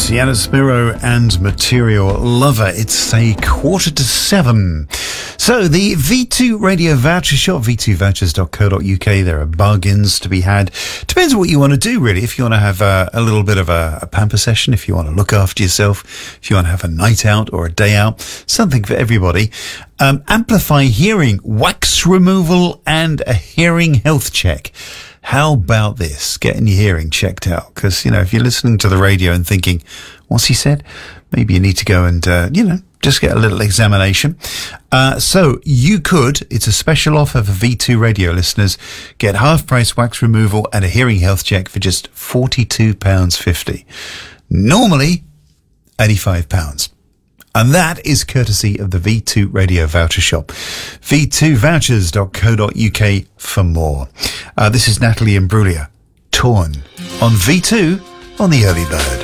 Sienna Spiro and Material Lover. It's a 6:45. So the V2 Radio Voucher Shop, v2vouchers.co.uk. There are bargains to be had. Depends on what you want to do, really. If you want to have a little bit of a pamper session, if you want to look after yourself, if you want to have a night out or a day out, something for everybody. Amplify Hearing, wax removal and a hearing health check. How about this? Getting your hearing checked out. Because, if you're listening to the radio and thinking, what's he said? Maybe you need to go and, just get a little examination. So you could, it's a special offer for V2 radio listeners, get half price wax removal and a hearing health check for just £42.50. Normally, £85. And that is courtesy of the V2 Radio Voucher Shop. v2vouchers.co.uk for more. This is Natalie Imbruglia, Torn, on V2 on the Early Bird.